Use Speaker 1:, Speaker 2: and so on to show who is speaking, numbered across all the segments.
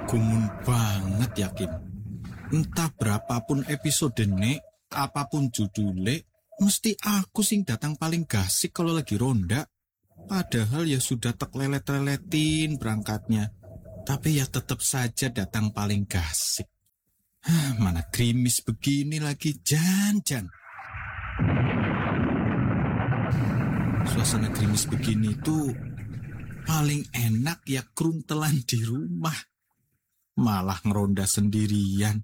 Speaker 1: Gumun banget yakin. Entah berapapun episode nek, apapun judulnya, mesti aku sing datang paling gasik kalau lagi ronda. Padahal ya sudah teklelet-leletin berangkatnya. Tapi ya tetap saja datang paling gasik. Mana gerimis begini lagi, Jan. Suasana gerimis begini tuh paling enak ya kruntelan di rumah. Malah ngeronda sendirian.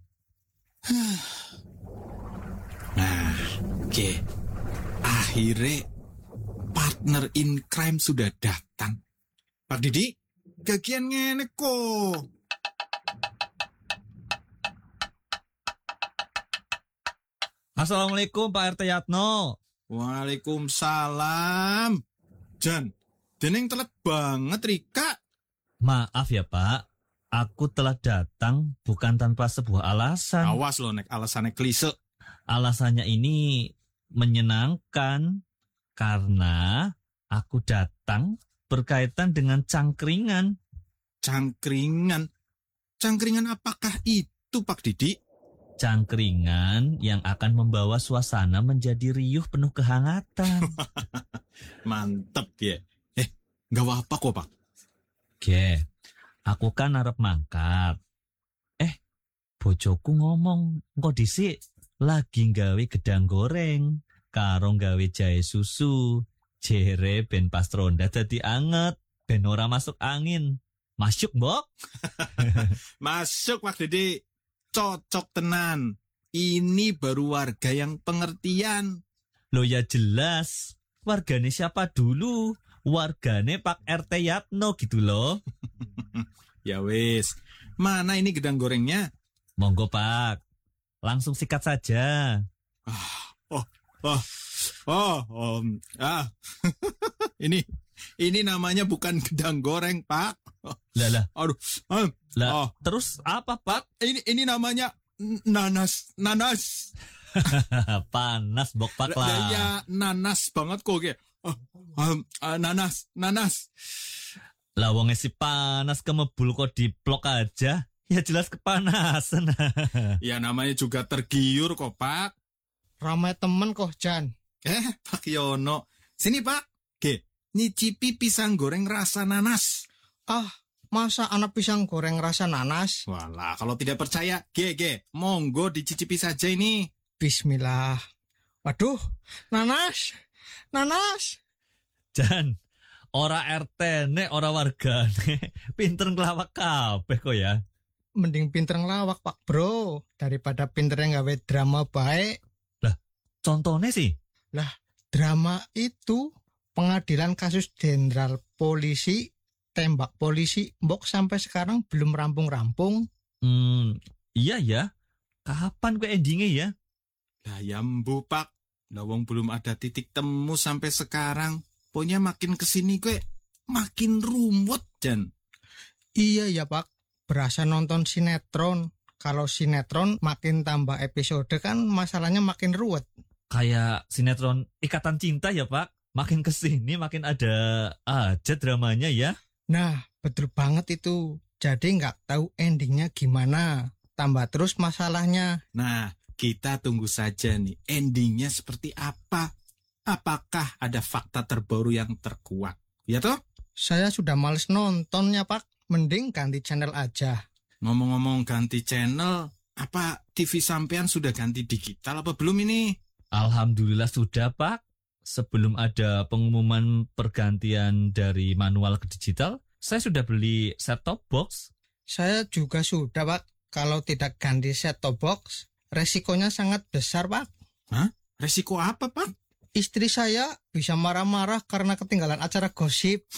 Speaker 1: Nah, oke. Akhirnya partner in crime sudah datang. Pak Didi, gagian ngene kok.
Speaker 2: Assalamualaikum Pak RT Yatno.
Speaker 1: Waalaikumsalam. Jan, deneng telat banget Rika.
Speaker 2: Maaf ya Pak, aku telah datang bukan tanpa sebuah alasan.
Speaker 1: Awas lo nek alasannya klise.
Speaker 2: Alasannya ini menyenangkan karena aku datang berkaitan dengan cangkringan.
Speaker 1: Cangkringan? Cangkringan apakah itu Pak Didi?
Speaker 2: Cangkringan yang akan membawa suasana menjadi riuh penuh kehangatan.
Speaker 1: Mantep ya. Gak apa-apa kok Pak.
Speaker 2: Oke, aku kan arep mangkat. Bojoku ngomong, engko dhisik lagi nggawe gedang goreng, karo nggawe jahe susu. Jere ben pas ronda dadi anget, ben ora masuk angin. Masuk, Mbok?
Speaker 1: Masuk Pak Didi. Cocok tenan. Ini baru warga yang pengertian.
Speaker 2: Loh ya jelas. Wargane siapa dulu? Wargane Pak RT Yatno gitu loh.
Speaker 1: Ya wis. Mana ini gedang gorengnya?
Speaker 2: Monggo Pak. Langsung sikat saja.
Speaker 1: Ini namanya bukan gedang goreng, Pak.
Speaker 2: Lah.
Speaker 1: Aduh.
Speaker 2: Terus apa, Pak?
Speaker 1: Ini namanya nanas.
Speaker 2: Panas, Bok Pak lah.
Speaker 1: Ya nanas banget kok kayak. Nanas.
Speaker 2: Lah wong si panas kemebul kok diplok aja. Ya jelas kepanasan.
Speaker 1: Ya namanya juga tergiur kok, Pak.
Speaker 3: Ramai temen kok, Jan.
Speaker 1: Pak Yono. Sini, Pak. Nyicipi pisang goreng rasa nanas.
Speaker 3: Masa anak pisang goreng rasa nanas?
Speaker 1: Walah, kalau tidak percaya, monggo dicicipi saja ini.
Speaker 3: Bismillah. Waduh, nanas.
Speaker 2: Jan, ora RT nek ora wargane pinter ngelawak kabeh kok ya.
Speaker 3: Mending pinter ngelawak, Pak Bro, daripada pinter gawe drama baik.
Speaker 2: Lah, contohnya sih?
Speaker 3: Lah, drama itu pengadilan kasus jenderal polisi, tembak polisi, mbok sampai sekarang belum rampung-rampung.
Speaker 2: Iya ya. Kapan kok endingnya ya?
Speaker 1: Lah ya mbu Pak, lawang belum ada titik temu sampai sekarang. Pokoknya makin kesini kok makin rumit, Jan.
Speaker 3: Iya ya Pak, berasa nonton sinetron. Kalau sinetron makin tambah episode kan masalahnya makin ruwet.
Speaker 2: Kayak sinetron Ikatan Cinta ya Pak. Makin kesini makin ada aja dramanya ya.
Speaker 3: Nah, betul banget itu. Jadi nggak tahu endingnya gimana. Tambah terus masalahnya.
Speaker 1: Nah, kita tunggu saja nih. Endingnya seperti apa? Apakah ada fakta terbaru yang terkuak? Ya toh?
Speaker 3: Saya sudah males nontonnya Pak. Mending ganti channel aja.
Speaker 1: Ngomong-ngomong ganti channel, apa TV sampean sudah ganti digital apa belum ini?
Speaker 2: Alhamdulillah sudah Pak. Sebelum ada pengumuman pergantian dari manual ke digital, saya sudah beli set-top box.
Speaker 3: Saya juga sudah, Pak. Kalau tidak ganti set-top box, resikonya sangat besar, Pak.
Speaker 1: Hah? Resiko apa, Pak?
Speaker 3: Istri saya bisa marah-marah karena ketinggalan acara gosip.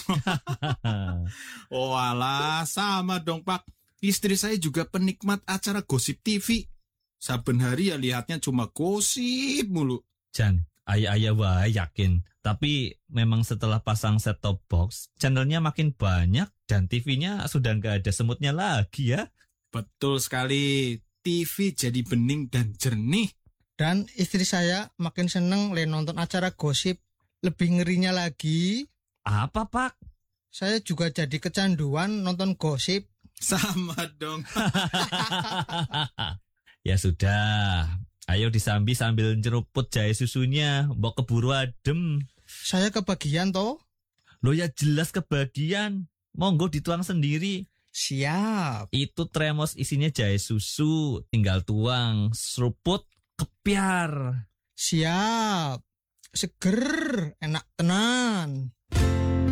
Speaker 1: Oh alah, sama dong, Pak. Istri saya juga penikmat acara gosip TV. Saben hari ya lihatnya cuma gosip mulu.
Speaker 2: Jan, ayah wah yakin. Tapi memang setelah pasang set-top box, channelnya makin banyak dan TV-nya sudah nggak ada semutnya lagi ya.
Speaker 1: Betul sekali. TV jadi bening dan jernih.
Speaker 3: Dan istri saya makin seneng nonton acara gosip. Lebih ngerinya lagi,
Speaker 2: Apa Pak?
Speaker 3: saya juga jadi kecanduan nonton gosip.
Speaker 1: Sama dong.
Speaker 2: Ya sudah, ayo disambi sambil nyeruput jahe susunya, mbok keburu adem.
Speaker 3: Saya kebagian toh.
Speaker 2: Lo ya jelas kebagian, monggo dituang sendiri.
Speaker 3: Siap.
Speaker 2: Itu tremos isinya jahe susu, tinggal tuang, seruput, kepiar.
Speaker 3: Siap. Seger, enak tenan.